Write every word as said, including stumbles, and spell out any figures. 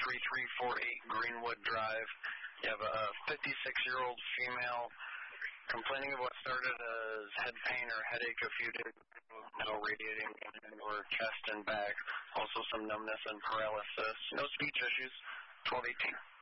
three three four eight Greenwood Drive. You have a fifty-six-year-old female complaining of what started as head pain or headache a few days ago, now radiating in her chest and back. Also some numbness and paralysis. No speech issues. twelve eighteen.